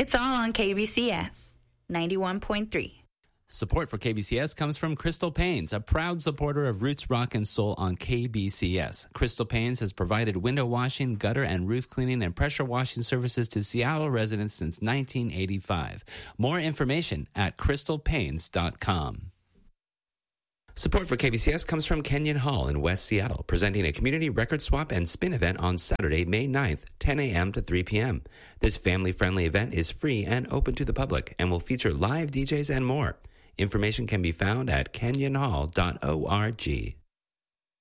It's all on KBCS 91.3. Support for KBCS comes from Crystal Paints, a proud supporter of roots rock and soul on KBCS. Crystal Paints has provided window washing, gutter and roof cleaning, and pressure washing services to Seattle residents since 1985. More information at crystalpaints.com. Support for KBCS comes from Kenyon Hall in West Seattle, presenting a community record swap and spin event on Saturday, May 9th, 10 a.m. to 3 p.m. This family-friendly event is free and open to the public and will feature live DJs and more. Information can be found at kenyonhall.org.